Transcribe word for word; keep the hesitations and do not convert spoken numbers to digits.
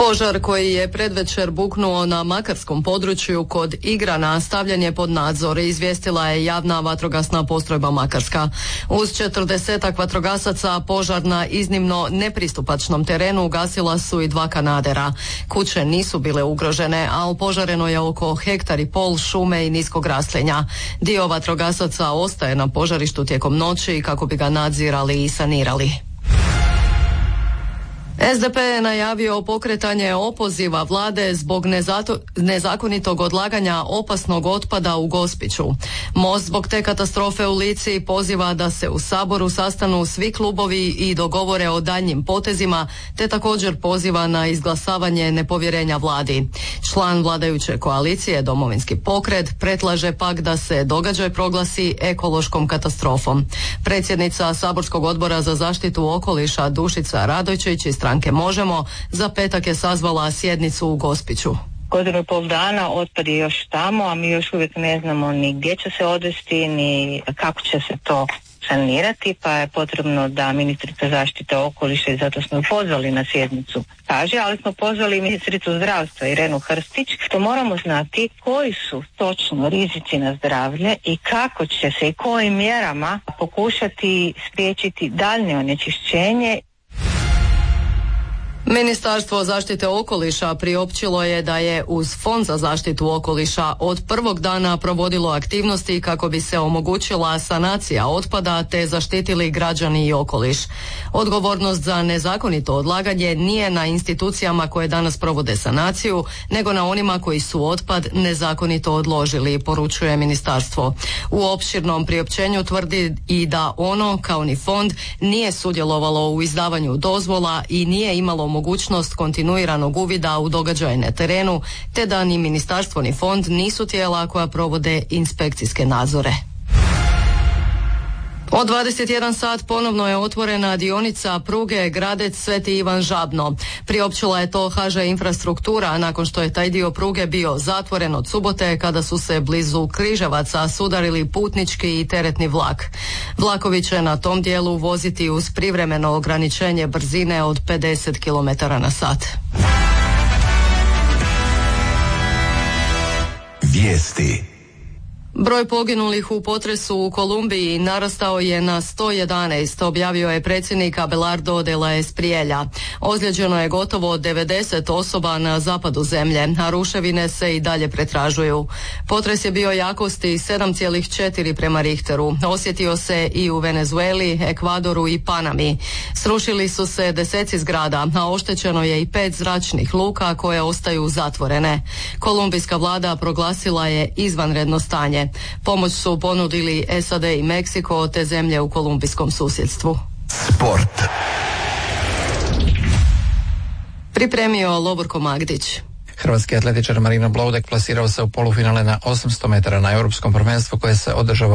Požar koji je predvečer buknuo na makarskom području kod Igrana stavljen je pod nadzor, izvijestila je javna vatrogasna postrojba Makarska. Uz četrdesetak vatrogasaca požar na iznimno nepristupačnom terenu ugasila su i dva kanadera. Kuće nisu bile ugrožene, a opožareno je oko hektar i pol šume i niskog raslinja. Dio vatrogasaca ostaje na požarištu tijekom noći kako bi ga nadzirali i sanirali. S D P je najavio pokretanje opoziva vlade zbog nezato, nezakonitog odlaganja opasnog otpada u Gospiću. Most zbog te katastrofe u Lici poziva da se u Saboru sastanu svi klubovi i dogovore o daljnjim potezima, te također poziva na izglasavanje nepovjerenja vladi. Član vladajuće koalicije Domovinski pokret predlaže pak da se događaj proglasi ekološkom katastrofom. Predsjednica Saborskog odbora za zaštitu okoliša Dušica Radojčić iz stranke Možemo za petak je sazvala sjednicu u Gospiću. Godinu i pol dana otpad je još tamo, a mi još uvijek ne znamo ni gdje će se odvesti, ni kako će se to sanirati, pa je potrebno da ministrica zaštite okoliša, i zato smo ju pozvali na sjednicu, kaže, ali smo pozvali ministricu zdravstva Irenu Hrstić, što moramo znati koji su točno rizici na zdravlje i kako će se i kojim mjerama pokušati spriječiti daljnje onečišćenje. Ministarstvo zaštite okoliša priopćilo je da je uz Fond za zaštitu okoliša od prvog dana provodilo aktivnosti kako bi se omogućila sanacija otpada te zaštitili građani i okoliš. Odgovornost za nezakonito odlaganje nije na institucijama koje danas provode sanaciju, nego na onima koji su otpad nezakonito odložili, poručuje ministarstvo. U opširnom priopćenju tvrdi i da ono, kao ni fond, nije sudjelovalo u izdavanju dozvola i nije imalo mogućnost kontinuiranog uvida u događaje na terenu, te da ni ministarstvo ni fond nisu tijela koja provode inspekcijske nadzore. Od dvadeset jedan sat ponovno je otvorena dionica pruge Gradec-Sveti Ivan Žabno. Priopćila je to H Ž Infrastruktura nakon što je taj dio pruge bio zatvoren od subote kada su se blizu Križevaca sudarili putnički i teretni vlak. Vlakovi će na tom dijelu voziti uz privremeno ograničenje brzine od pedeset kilometara na sat. Vijesti. Broj poginulih u potresu u Kolumbiji narastao je na sto jedanaest, objavio je predsjednik Abelardo de la Espriella. Ozlijeđeno je gotovo devedeset osoba na zapadu zemlje, a ruševine se i dalje pretražuju. Potres je bio jakosti sedam zarez četiri prema Richteru. Osjetio se i u Venezueli, Ekvadoru i Panami. Srušili su se deseci zgrada, a oštećeno je i pet zračnih luka koje ostaju zatvorene. Kolumbijska vlada proglasila je izvanredno stanje. Pomoć su ponudili S A D i Meksiko te zemlje u kolumbijskom susjedstvu. Sport. Pripremio Loborko Magdić. Hrvatski atletičar Marino Bloudek plasirao se u polufinale na osamsto metara na europskom prvenstvu koje se održava